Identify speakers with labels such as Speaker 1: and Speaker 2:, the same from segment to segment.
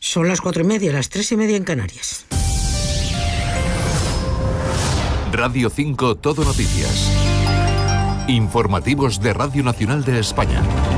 Speaker 1: Son las 4:30, las 3:30 en Canarias.
Speaker 2: Radio 5 Todo Noticias. Informativos de Radio Nacional de España.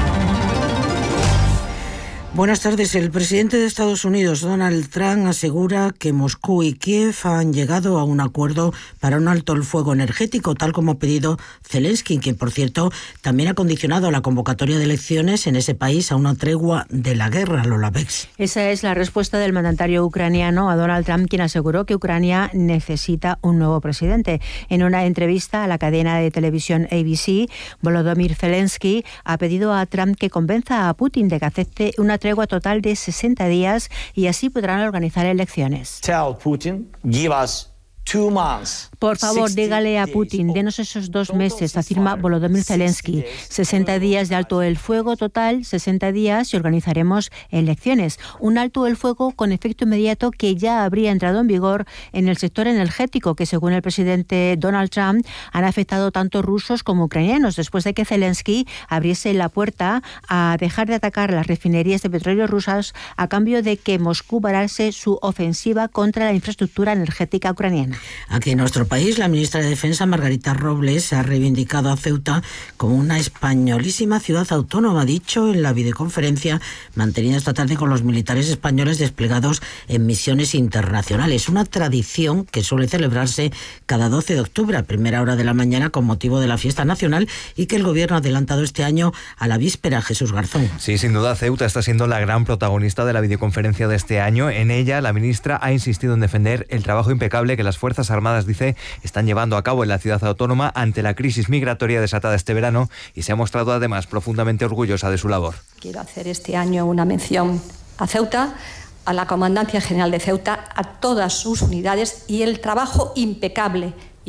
Speaker 1: Buenas tardes. El presidente de Estados Unidos, Donald Trump, asegura que Moscú y Kiev han llegado a un acuerdo para un alto el fuego energético, tal como ha pedido Zelensky, que, por cierto, también ha condicionado la convocatoria de elecciones en ese país a una tregua de la guerra. Lola Bex.
Speaker 3: Esa es la respuesta del mandatario ucraniano a Donald Trump, quien aseguró que Ucrania necesita un nuevo presidente. En una entrevista a la cadena de televisión ABC, Volodymyr Zelensky ha pedido a Trump que convenza a Putin de que acepte una tregua total de 60 días y así podrán organizar elecciones.
Speaker 4: Tell Putin, give us 2 months.
Speaker 3: Por favor, dígale a Putin, denos esos 2 meses, afirma Volodymyr Zelensky. 60 días de alto el fuego total, 60 días y organizaremos elecciones. Un alto el fuego con efecto inmediato que ya habría entrado en vigor en el sector energético, que según el presidente Donald Trump han afectado tanto rusos como ucranianos, después de que Zelensky abriese la puerta a dejar de atacar las refinerías de petróleo rusas a cambio de que Moscú parase su ofensiva contra la infraestructura energética ucraniana.
Speaker 1: Aquí en nuestro país, la ministra de Defensa, Margarita Robles, ha reivindicado a Ceuta como una españolísima ciudad autónoma, ha dicho en la videoconferencia mantenida esta tarde con los militares españoles desplegados en misiones internacionales. Una tradición que suele celebrarse cada 12 de octubre a primera hora de la mañana con motivo de la fiesta nacional y que el Gobierno ha adelantado este año a la víspera. Jesús Garzón.
Speaker 5: Sí, sin duda, Ceuta está siendo la gran protagonista de la videoconferencia de este año. En ella, la ministra ha insistido en defender el trabajo impecable que las Fuerzas Armadas, dice, están llevando a cabo en la ciudad autónoma ante la crisis migratoria desatada este verano y se ha mostrado además profundamente orgullosa de su labor.
Speaker 6: Quiero hacer este año una mención a Ceuta, a la Comandancia General de Ceuta, a todas sus unidades y el trabajo impecable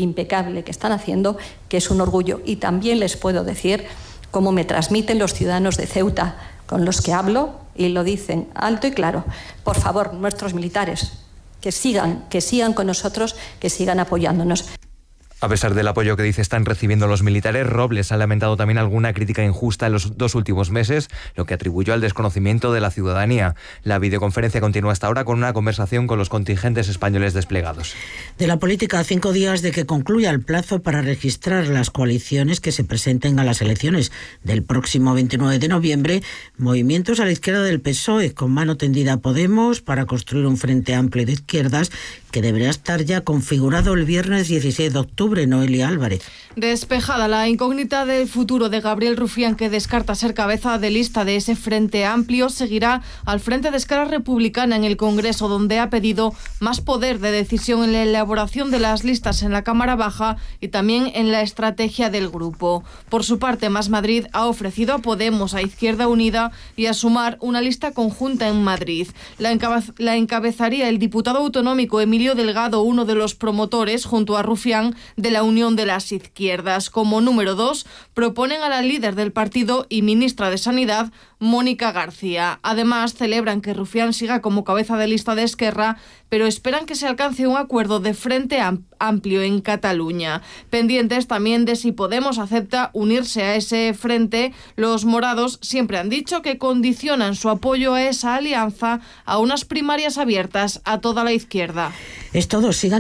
Speaker 6: que están haciendo, que es un orgullo. Y también les puedo decir cómo me transmiten los ciudadanos de Ceuta con los que hablo y lo dicen alto y claro. Por favor, nuestros militares, que sigan con nosotros, que sigan apoyándonos.
Speaker 5: A pesar del apoyo que dice están recibiendo los militares, Robles ha lamentado también alguna crítica injusta en los 2 últimos meses, lo que atribuyó al desconocimiento de la ciudadanía. La videoconferencia continúa hasta ahora con una conversación con los contingentes españoles desplegados.
Speaker 1: De la política, a 5 días de que concluya el plazo para registrar las coaliciones que se presenten a las elecciones del próximo 29 de noviembre, movimientos a la izquierda del PSOE, con mano tendida a Podemos para construir un frente amplio de izquierdas que deberá estar ya configurado el viernes 16 de octubre. Noelia Álvarez.
Speaker 7: Despejada la incógnita del futuro de Gabriel Rufián, que descarta ser cabeza de lista de ese Frente Amplio, seguirá al frente de Esquerra Republicana en el Congreso, donde ha pedido más poder de decisión en la elaboración de las listas en la Cámara Baja y también en la estrategia del grupo. Por su parte, Más Madrid ha ofrecido a Podemos, a Izquierda Unida y a Sumar una lista conjunta en Madrid. La encabezaría el diputado autonómico Emilio Delgado, uno de los promotores, junto a Rufián, de la Unión de las Izquierdas. Como número 2, proponen a la líder del partido y ministra de Sanidad, Mónica García. Además, celebran que Rufián siga como cabeza de lista de Esquerra, pero esperan que se alcance un acuerdo de Frente Amplio en Cataluña. Pendientes también de si Podemos acepta unirse a ese frente, los morados siempre han dicho que condicionan su apoyo a esa alianza a unas primarias abiertas a toda la izquierda.
Speaker 1: Es todo, sigan